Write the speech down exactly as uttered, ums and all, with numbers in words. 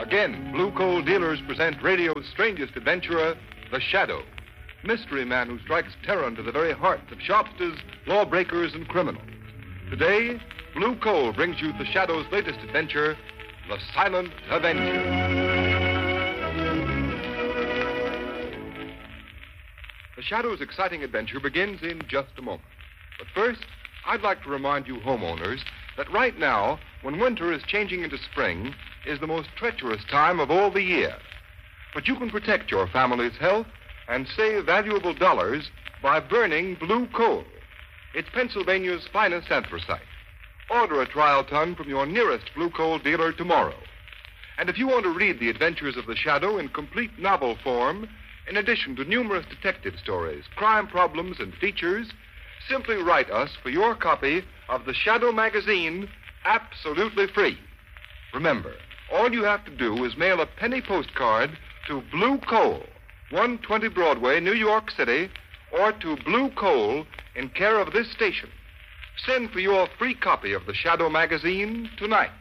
Again, Blue Coal dealers present radio's strangest adventurer, The Shadow, mystery man who strikes terror into the very hearts of shopsters, lawbreakers, and criminals. Today, Blue Coal brings you The Shadow's latest adventure, The Silent Avenger. The Shadow's exciting adventure begins in just a moment. But first, I'd like to remind you homeowners that right now, when winter is changing into spring, is the most treacherous time of all the year. But you can protect your family's health and save valuable dollars by burning Blue Coal. It's Pennsylvania's finest anthracite. Order a trial ton from your nearest Blue Coal dealer tomorrow. And if you want to read the adventures of the Shadow in complete novel form, in addition to numerous detective stories, crime problems, and features, simply write us for your copy of the Shadow magazine, absolutely free. Remember, all you have to do is mail a penny postcard to Blue Coal, one twenty Broadway, New York City, or to Blue Coal in care of this station. Send for your free copy of the Shadow magazine tonight.